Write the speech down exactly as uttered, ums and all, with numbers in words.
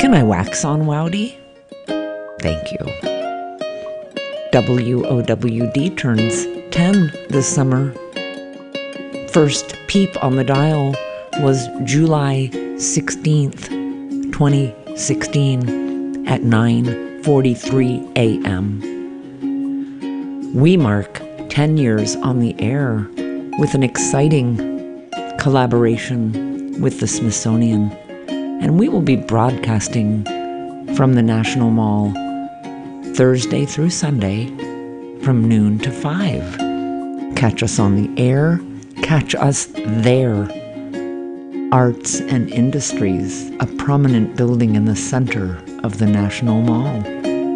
Can I wax on, Wowdy? Thank you. W O W D turns ten this summer. First peep on the dial was July sixteenth, twenty sixteen at nine forty-three a m We mark ten years on the air with an exciting collaboration with the Smithsonian, and we will be broadcasting from the National Mall Thursday through Sunday from noon to five. Catch us on the air, catch us there. Arts and Industries, a prominent building in the center of the National Mall.